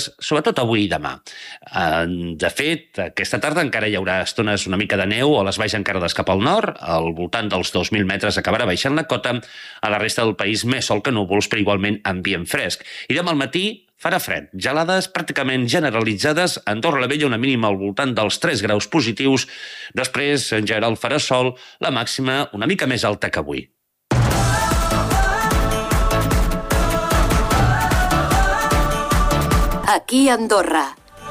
gelades, sobretot avui i demà. De fet, aquesta tarda encara hi haurà estones una mica de neu a les valls encarades cap al nord, al voltant dels 2.000 metres acabarà baixant la cota, a la resta del país més sol que núvols, però igualment ambient fresc. I demà al matí farà fred, gelades pràcticament generalitzades, a Andorra la Vella una mínima al voltant dels 3 graus positius, després en general farà sol, la màxima una mica més alta que avui. Aquí a Andorra.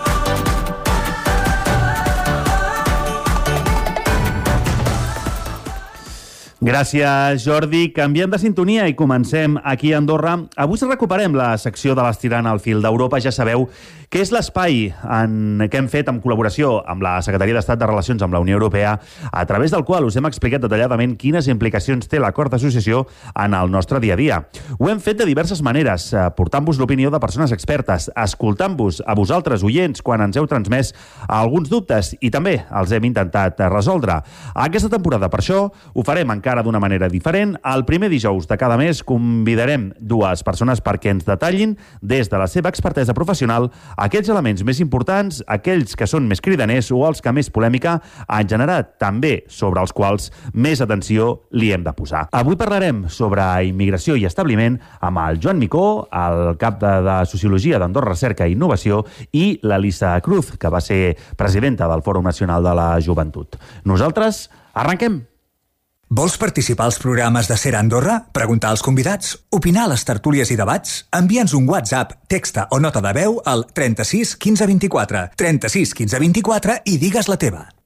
Gràcies, Jordi. Canviem de sintonia i comencem aquí a Andorra. Avui recuperem la secció de l'Estirant al fil d'Europa. Ja sabeu que és l'espai que hem fet en col·laboració amb la Secretaria d'Estat de Relacions amb la Unió Europea, a través del qual us hem explicat detalladament quines implicacions té l'acord d'associació en el nostre dia a dia. Ho hem fet de diverses maneres, portant-vos l'opinió de persones expertes, escoltant-vos a vosaltres, oients, quan ens heu transmès alguns dubtes i també els hem intentat resoldre. Aquesta temporada, per això, ho farem encara d'una manera diferent. El primer dijous de cada mes convidarem 2 persones perquè ens detallin, des de la seva expertesa professional, aquells elements més importants, aquells que són més cridaners o els que més polèmica han generat, també sobre els quals més atenció li hem de posar. Avui parlarem sobre immigració i establiment amb el Joan Micó, el cap de Sociologia d'Andorra Recerca i Innovació, i l'Elisa Cruz, que va ser presidenta del Fòrum Nacional de la Joventut. Nosaltres arrenquem! Vols participar als programes de Ser Andorra? Preguntar als convidats? Opinar a les tertúlies i debats? Envia'ns un WhatsApp, texta o nota de veu al 36 15 24. 36 15 24 i digues la teva.